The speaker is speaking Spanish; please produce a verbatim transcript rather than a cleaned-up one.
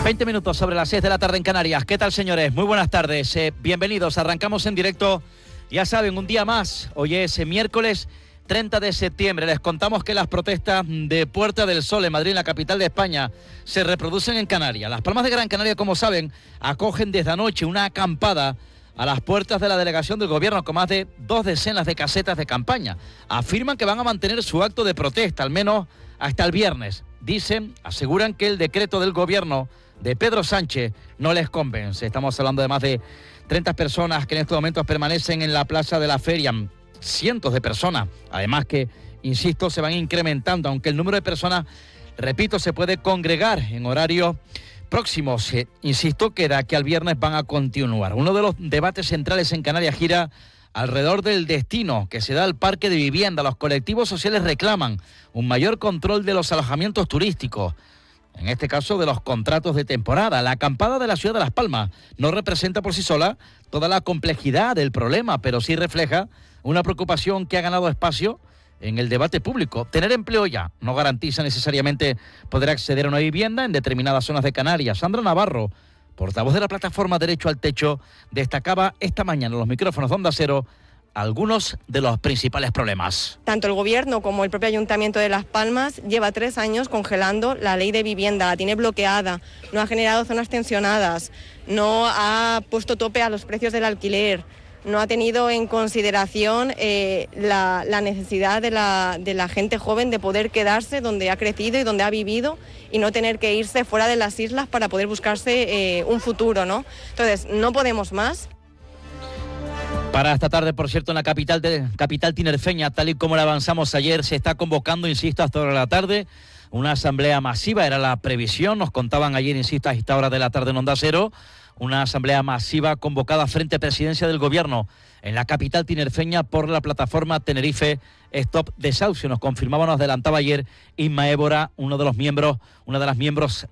veinte minutos sobre las seis de la tarde en Canarias. ¿Qué tal, señores? Muy buenas tardes. Eh, bienvenidos. Arrancamos en directo. Ya saben, un día más. Hoy es eh, miércoles treinta de septiembre. Les contamos que las protestas de Puerta del Sol en Madrid, la capital de España, se reproducen en Canarias. Las Palmas de Gran Canaria, como saben, acogen desde anoche una acampada a las puertas de la delegación del gobierno con más de dos decenas de casetas de campaña. Afirman que van a mantener su acto de protesta, al menos hasta el viernes. Dicen, aseguran que el decreto del gobierno de Pedro Sánchez no les convence. Estamos hablando de más de treinta personas que en estos momentos permanecen en la plaza de la feria. Cientos de personas, además que, insisto, se van incrementando, aunque el número de personas, repito, se puede congregar en horarios próximos. Eh, insisto que de aquí al viernes van a continuar. Uno de los debates centrales en Canarias gira alrededor del destino que se da al parque de vivienda. Los colectivos sociales reclaman un mayor control de los alojamientos turísticos, en este caso de los contratos de temporada. La acampada de la ciudad de Las Palmas no representa por sí sola toda la complejidad del problema, pero sí refleja una preocupación que ha ganado espacio en el debate público. Tener empleo ya no garantiza necesariamente poder acceder a una vivienda en determinadas zonas de Canarias. Sandra Navarro, portavoz de la plataforma Derecho al Techo, destacaba esta mañana en los micrófonos de Onda Cero algunos de los principales problemas. Tanto el Gobierno como el propio Ayuntamiento de Las Palmas lleva tres años congelando la ley de vivienda, la tiene bloqueada, no ha generado zonas tensionadas, no ha puesto tope a los precios del alquiler, no ha tenido en consideración eh, la, la necesidad de la, de la gente joven de poder quedarse donde ha crecido y donde ha vivido y no tener que irse fuera de las islas para poder buscarse eh, un futuro, ¿no? Entonces, no podemos más. Para esta tarde, por cierto, en la capital de capital tinerfeña, tal y como la avanzamos ayer, se está convocando, insisto, hasta hora de la tarde, una asamblea masiva. Era la previsión, nos contaban ayer, insisto, a esta hora de la tarde en Onda Cero, una asamblea masiva convocada frente a Presidencia del Gobierno en la capital tinerfeña por la plataforma Tenerife Stop Desahucio. Nos confirmaba, nos adelantaba ayer Inma Évora, uno de los miembros, una de las miembros